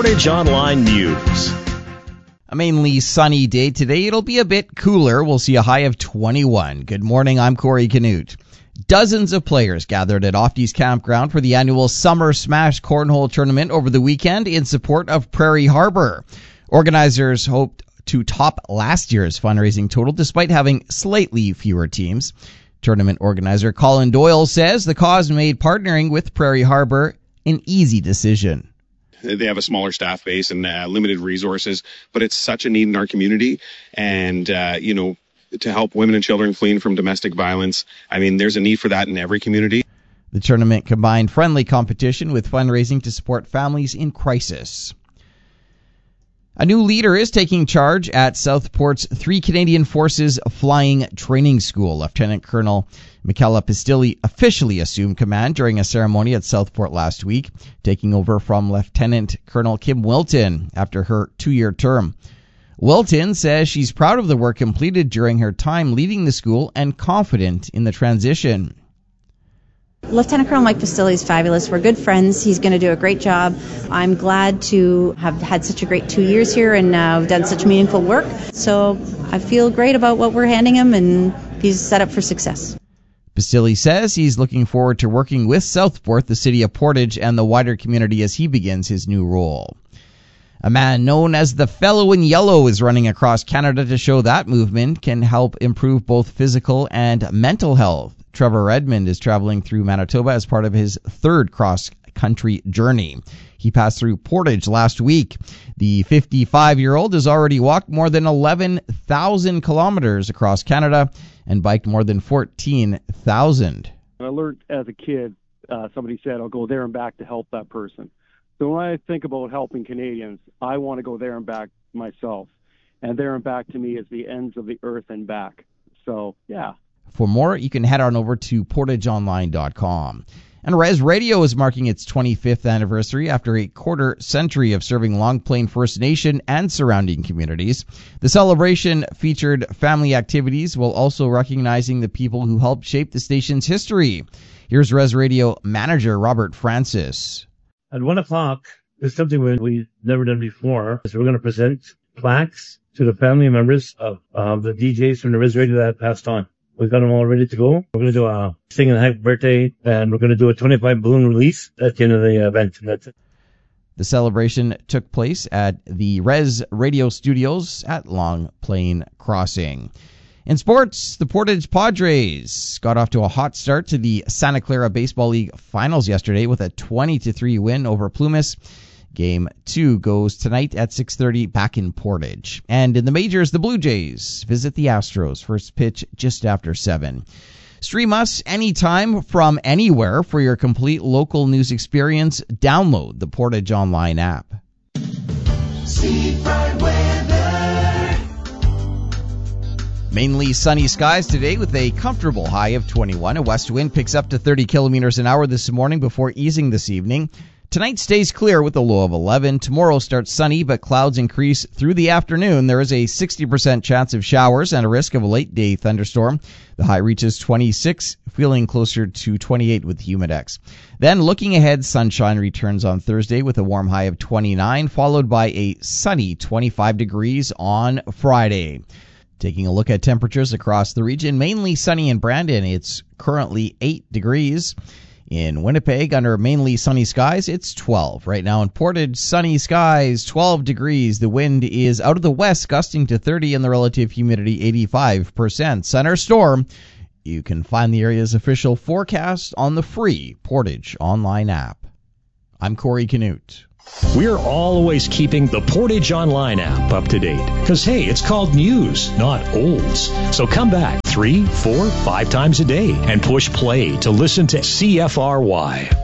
Portage Online News. A mainly sunny day today. It'll be a bit cooler. We'll see a high of 21. Good morning, I'm Corey Canute. Dozens of players gathered at Ofties Campground for the annual Summer Smash Cornhole Tournament over the weekend in support of Prairie Harbor. Organizers hoped to top last year's fundraising total despite having slightly fewer teams. Tournament organizer Colin Doyle says the cause made partnering with Prairie Harbor an easy decision. They have a smaller staff base and limited resources, but it's such a need in our community. And, to help women and children fleeing from domestic violence, there's a need for that in every community. The tournament combined friendly competition with fundraising to support families in crisis. A new leader is taking charge at Southport's 3 Canadian Forces Flying Training School. Lieutenant Colonel Michaela Pistilli officially assumed command during a ceremony at Southport last week, taking over from Lieutenant Colonel Kim Wilton after her 2-year term. Wilton says she's proud of the work completed during her time leading the school and confident in the transition. Lieutenant Colonel Mike Pistilli is fabulous. We're good friends. He's going to do a great job. I'm glad to have had such a great 2 years here and done such meaningful work. So I feel great about what we're handing him, and he's set up for success. Pistilli says he's looking forward to working with Southport, the city of Portage, and the wider community as he begins his new role. A man known as the Fellow in Yellow is running across Canada to show that movement can help improve both physical and mental health. Trevor Redmond is traveling through Manitoba as part of his 3rd cross-country journey. He passed through Portage last week. The 55-year-old has already walked more than 11,000 kilometers across Canada and biked more than 14,000. I learned as a kid, somebody said, I'll go there and back to help that person. So when I think about helping Canadians, I want to go there and back myself. And there and back to me is the ends of the earth and back. So, yeah. For more, you can head on over to portageonline.com. And Res Radio is marking its 25th anniversary after a quarter-century of serving Long Plain First Nation and surrounding communities. The celebration featured family activities while also recognizing the people who helped shape the station's history. Here's Res Radio manager Robert Francis. At 1 o'clock, there's something we've never done before. So we're going to present plaques to the family members of the DJs from the Res Radio that passed on. We've got them all ready to go. We're going to do a singing a happy birthday, and we're going to do a 25 balloon release at the end of the event. And that's it. The celebration took place at the Res Radio Studios at Long Plain Crossing. In sports, the Portage Padres got off to a hot start to the Santa Clara Baseball League Finals yesterday with a 20-3 win over Plumas. Game 2 goes tonight at 6:30 back in Portage. And in the majors, the Blue Jays visit the Astros. First pitch just after 7. Stream us anytime from anywhere for your complete local news experience. Download the Portage Online app. Mainly sunny skies today with a comfortable high of 21. A west wind picks up to 30 kilometers an hour this morning before easing this evening. Tonight stays clear with a low of 11. Tomorrow starts sunny, but clouds increase through the afternoon. There is a 60% chance of showers and a risk of a late-day thunderstorm. The high reaches 26, feeling closer to 28 with Humidex. Then looking ahead, sunshine returns on Thursday with a warm high of 29, followed by a sunny 25 degrees on Friday. Taking a look at temperatures across the region, mainly sunny in Brandon. It's currently 8 degrees. In Winnipeg, under mainly sunny skies, it's 12. Right now in Portage, sunny skies, 12 degrees. The wind is out of the west, gusting to 30, and the relative humidity 85%. Center storm. You can find the area's official forecast on the free Portage Online app. I'm Corey Canute. We're always keeping the Portage Online app up to date. Because, hey, it's called news, not olds. So come back 3, 4, 5 times a day and push play to listen to CFRY.